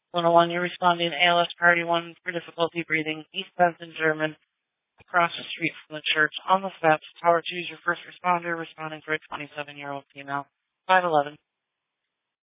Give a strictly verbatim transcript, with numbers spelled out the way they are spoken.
one oh one, you're responding A L S Priority one for difficulty breathing, East Benson, German, across the street from the church, on the steps. Tower two is your first responder, responding for a twenty-seven-year-old female. five eleven.